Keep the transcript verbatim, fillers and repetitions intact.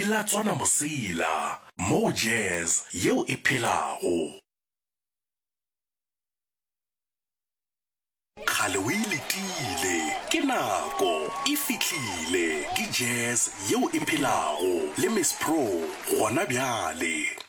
la Tswana Mosela, mo jazz yeo e phelago. Kgale o iletile, ke nako e fihlile, ke jazz yeo e phelago le Miss Pro gona bjale.